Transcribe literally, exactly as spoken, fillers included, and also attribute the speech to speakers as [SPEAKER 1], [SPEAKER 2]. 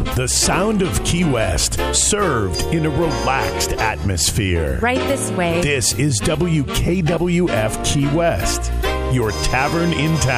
[SPEAKER 1] The sound of Key West, served in a relaxed atmosphere.
[SPEAKER 2] Right this way.
[SPEAKER 1] This is W K W F Key West, your tavern in town.